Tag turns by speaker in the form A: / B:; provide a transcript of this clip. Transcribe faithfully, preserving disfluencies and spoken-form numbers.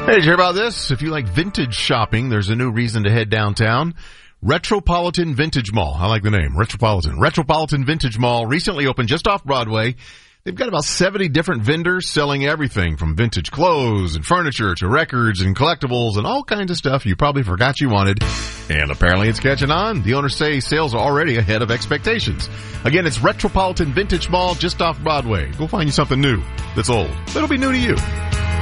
A: Hey, did you hear about this? If you like vintage shopping, there's a new reason to head downtown. Retropolitan Vintage Mall. I like the name. Retropolitan. Retropolitan Vintage Mall recently opened just off Broadway. They've got about seventy different vendors selling everything from vintage clothes and furniture to records and collectibles and all kinds of stuff you probably forgot you wanted. And apparently it's catching on. The owners say sales are already ahead of expectations. Again, it's Retropolitan Vintage Mall just off Broadway. Go find you something new that's old. That'll be new to you.